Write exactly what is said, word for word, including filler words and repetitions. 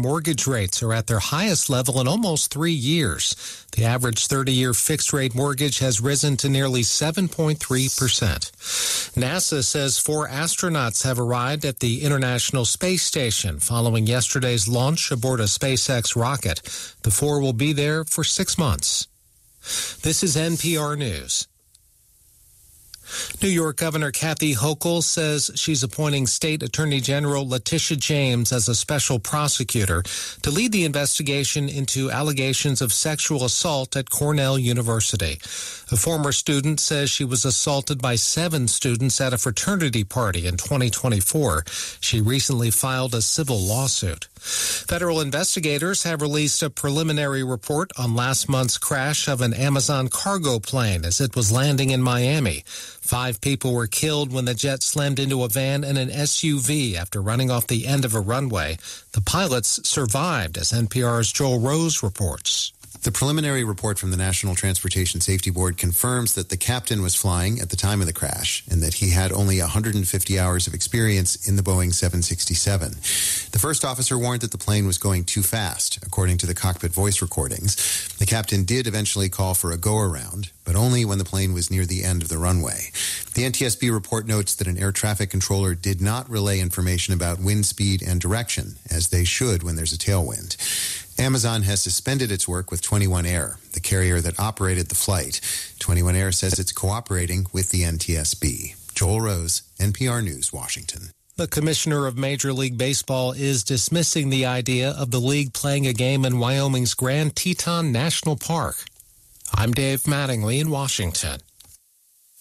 mortgage rates are at their highest level in almost three years. The average thirty-year fixed-rate mortgage has risen to nearly seven point three percent. NASA says four astronauts have arrived at the International Space Station following yesterday's launch aboard a SpaceX rocket. The four will be there for six months. This is N P R News. New York Governor Kathy Hochul says she's appointing State Attorney General Letitia James as a special prosecutor to lead the investigation into allegations of sexual assault at Cornell University. A former student says she was assaulted by seven students at a fraternity party in twenty twenty-four. She recently filed a civil lawsuit. Federal investigators have released a preliminary report on last month's crash of an Amazon cargo plane as it was landing in Miami. Five people were killed when the jet slammed into a van and an S U V after running off the end of a runway. The pilots survived, as N P R's Joel Rose reports. The preliminary report from the National Transportation Safety Board confirms that the captain was flying at the time of the crash and that he had only one hundred fifty hours of experience in the Boeing seven sixty-seven. The first officer warned that the plane was going too fast, according to the cockpit voice recordings. The captain did eventually call for a go-around, but only when the plane was near the end of the runway. The N T S B report notes that an air traffic controller did not relay information about wind speed and direction, as they should when there's a tailwind. Amazon has suspended its work with twenty-one Air, the carrier that operated the flight. twenty-one Air says it's cooperating with the N T S B. Joel Rose, N P R News, Washington. The commissioner of Major League Baseball is dismissing the idea of the league playing a game in Wyoming's Grand Teton National Park. I'm Dave Mattingly in Washington.